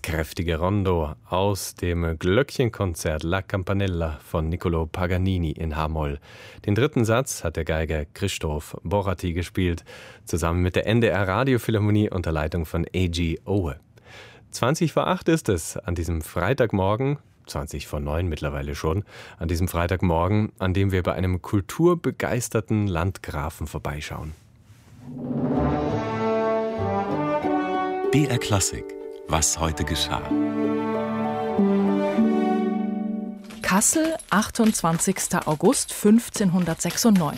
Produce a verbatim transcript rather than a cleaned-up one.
das kräftige Rondo aus dem Glöckchenkonzert La Campanella von Niccolò Paganini in H-Moll. Den dritten Satz hat der Geiger Christoph Borati gespielt, zusammen mit der N D R Radiophilharmonie unter Leitung von A G Owe. zwanzig vor acht ist es an diesem Freitagmorgen, zwanzig vor neun mittlerweile schon, an diesem Freitagmorgen, an dem wir bei einem kulturbegeisterten Landgrafen vorbeischauen. B R Klassik. Was heute geschah. Kassel, achtundzwanzigster August fünfzehnhundertsechsundneunzig.